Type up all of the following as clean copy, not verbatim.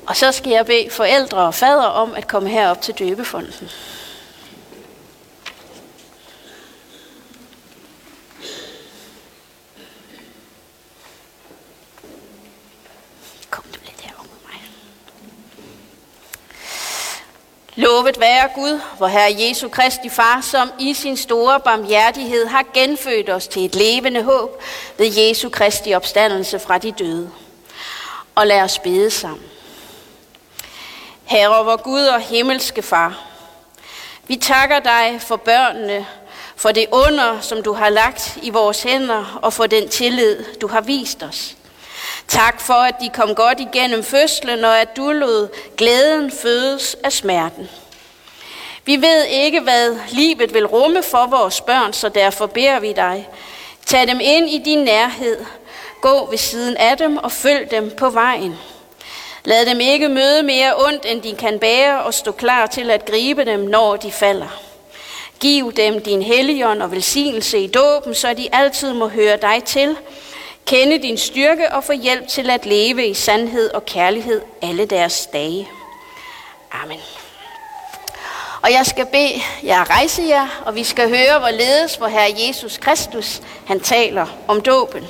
Og så skal jeg bede forældre og fader om at komme herop til døbefonden. Kom du lidt herom med mig. Lovet være Gud, vor Herre Jesu Kristi Far, som i sin store barmhjertighed har genfødt os til et levende håb ved Jesu Kristi opstandelse fra de døde. Og lad os bede sammen. Herre, vor Gud og himmelske Far, vi takker dig for børnene, for det under, som du har lagt i vores hænder, og for den tillid, du har vist os. Tak for, at de kom godt igennem fødslen, og at du lod glæden fødes af smerten. Vi ved ikke, hvad livet vil rumme for vores børn, så derfor beder vi dig. Tag dem ind i din nærhed, gå ved siden af dem og følg dem på vejen. Lad dem ikke møde mere ondt, end de kan bære, og stå klar til at gribe dem, når de falder. Giv dem din helligånd og velsignelse i dåben, så de altid må høre dig til, kende din styrke og få hjælp til at leve i sandhed og kærlighed alle deres dage. Amen. Og jeg skal bede jer rejse jer, og vi skal høre, hvorledes vor Herre Jesus Kristus, han taler om dåben.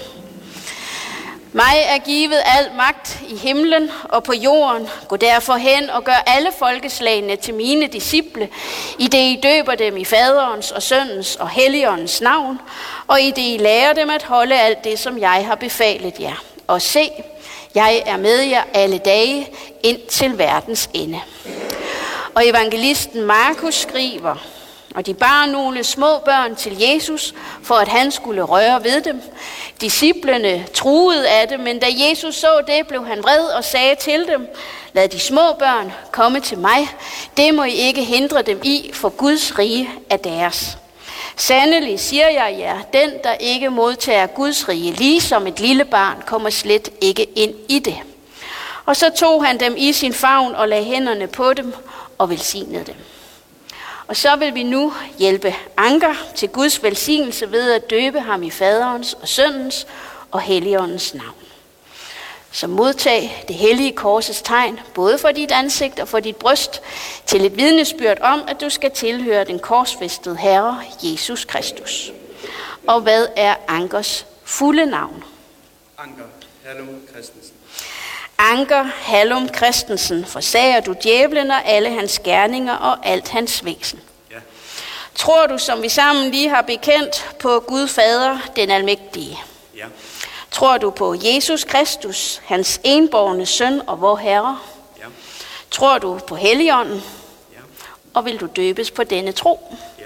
Mig er givet al magt i himlen og på jorden. Gå derfor hen og gør alle folkeslagene til mine disciple, i det I døber dem i faderens og søndens og helligåndens navn, og i det I lærer dem at holde alt det, som jeg har befalet jer. Og se, jeg er med jer alle dage ind til verdens ende. Og evangelisten Markus skriver, og de bar nogle små børn til Jesus, for at han skulle røre ved dem. Disciplene truede af det, men da Jesus så det, blev han vred og sagde til dem, lad de små børn komme til mig. Det må I ikke hindre dem i, for Guds rige er deres. Sandelig siger jeg jer, den der ikke modtager Guds rige, ligesom et lille barn, kommer slet ikke ind i det. Og så tog han dem i sin favn og lagde hænderne på dem og velsignede dem. Og så vil vi nu hjælpe Anker til Guds velsignelse ved at døbe ham i faderens og søndens og helligåndens navn. Så modtag det hellige korsets tegn, både for dit ansigt og for dit bryst, til et vidnesbyrd om, at du skal tilhøre den korsfæstede Herre, Jesus Kristus. Og hvad er Ankers fulde navn? Anker Hallum Christensen. Anker Hallum Christensen, forsager du djævlen og alle hans gerninger og alt hans væsen. Ja. Tror du, som vi sammen lige har bekendt, på Gud Fader, den almægtige? Ja. Tror du på Jesus Kristus, hans enbårne søn og vor Herre? Ja. Tror du på Helligånden? Ja. Og vil du døbes på denne tro? Ja.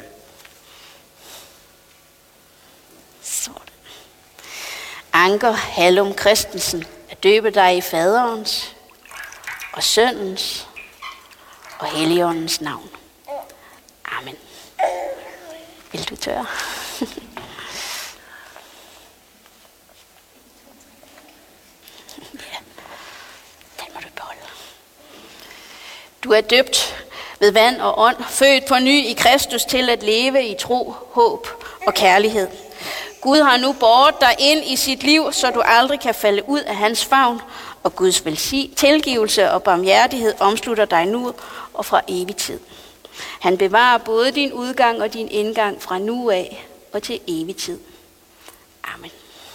Sådan. Anker Hallum Christensen, at døbe dig i faderens og søndens og Helligåndens navn. Amen. Vil du tørre? Ja, den må du beholde. Du er døbt ved vand og ånd, født på ny i Kristus til at leve i tro, håb og kærlighed. Gud har nu båret dig ind i sit liv, så du aldrig kan falde ud af hans favn, og Guds tilgivelse og barmhjertighed omslutter dig nu og fra evig tid. Han bevarer både din udgang og din indgang fra nu af og til evig tid. Amen.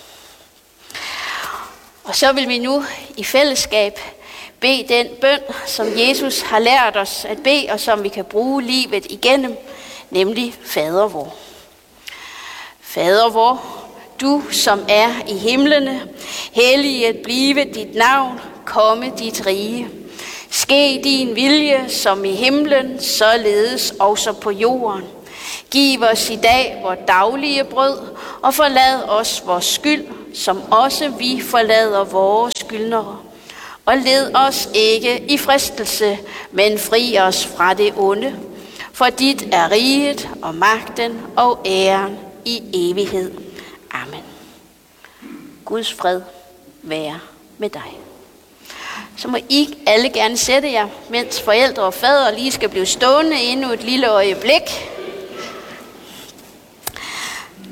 Og så vil vi nu i fællesskab bede den bøn, som Jesus har lært os at bede, og som vi kan bruge livet igennem, nemlig Fader vor. Fader vor, du som er i himlene, helliget blive dit navn, komme dit rige. Ske din vilje som i himlen, således også på jorden. Giv os i dag vores daglige brød, og forlad os vores skyld, som også vi forlader vores skyldnere. Og led os ikke i fristelse, men fri os fra det onde. For dit er riget og magten og æren i evighed. Amen. Guds fred være med dig. Så må I alle gerne sætte jer, mens forældre og fader lige skal blive stående endnu et lille øjeblik.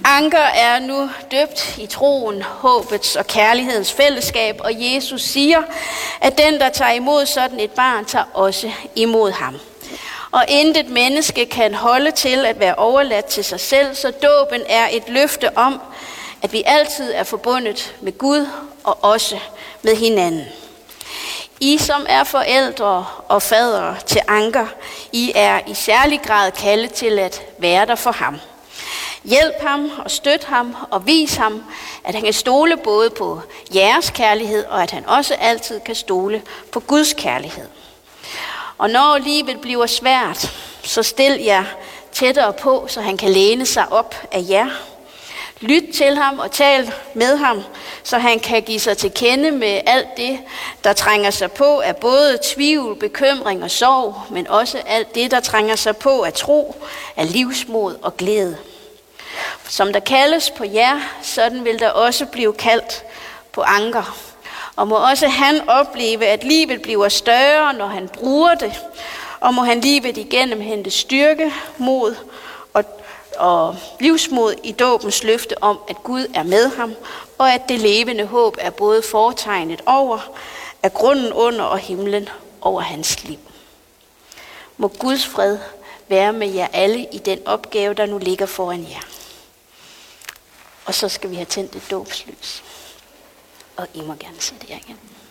Anker er nu døbt i troen, håbets og kærlighedens fællesskab, og Jesus siger, at den, der tager imod sådan et barn, tager også imod ham. Og intet menneske kan holde til at være overladt til sig selv, så dåben er et løfte om, at vi altid er forbundet med Gud og også med hinanden. I, som er forældre og fadere til Anker, I er i særlig grad kaldet til at være der for ham. Hjælp ham og støt ham og vis ham, at han kan stole både på jeres kærlighed, og at han også altid kan stole på Guds kærlighed. Og når livet bliver svært, så stil jer tættere på, så han kan læne sig op af jer. Lyt til ham og tal med ham, så han kan give sig til kende med alt det, der trænger sig på af både tvivl, bekymring og sorg, men også alt det, der trænger sig på af tro, af livsmod og glæde. Som der kaldes på jer, sådan vil der også blive kaldt på Anker. Og må også han opleve, at livet bliver større, når han bruger det, og må han livet igennem hente styrke, mod og livsmod i dåbens løfte om, at Gud er med ham, og at det levende håb er både fortegnet over, af grunden under og himlen over hans liv. Må Guds fred være med jer alle i den opgave, der nu ligger foran jer. Og så skal vi have tændt et dåbslys. Og I må gerne sætte jer igen.